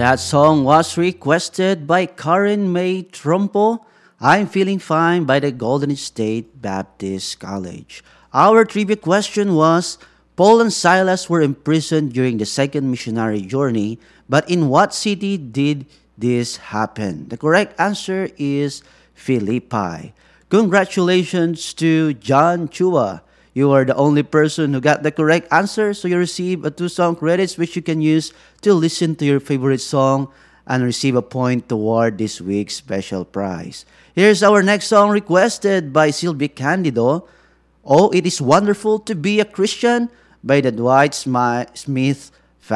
That song was requested by Karen May Trumpo. I'm Feeling Fine by the Golden State Baptist College. Our trivia question was Paul and Silas were imprisoned during the second missionary journey, but in what city did this happen? The correct answer is Philippi. Congratulations to John Chua. You are the only person who got the correct answer, so you receive a two song credits which you can use to listen to your favorite song and receive a point toward this week's special prize. Here's our next song requested by Sylvie Candido. Oh, it is wonderful to be a Christian by the Smith